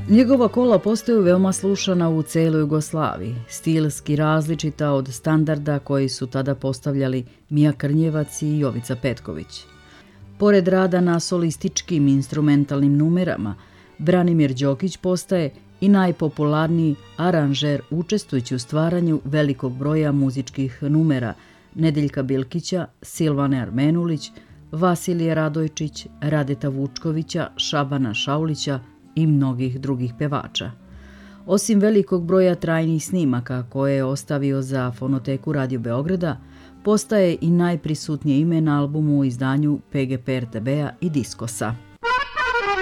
Njegova kola postaju veoma slušana u celoj Jugoslaviji, stilski različita od standarda koji su tada postavljali Mija Krnjevac i Jovica Petković. Pored rada na solističkim instrumentalnim numerama, Branimir Đokić postaje i najpopularniji aranžer učestvujući u stvaranju velikog broja muzičkih numera Nedeljka Bilkića, Silvane Armenulić, Vasilije Radojčić, Radeta Vučkovića, Šabana Šaulića i mnogih drugih pevača. Osim velikog broja trajnih snimaka koje je ostavio za fonoteku Radio Beograda, postaje i najprisutnije ime na albumu u izdanju PGP RTB-a i Diskosa.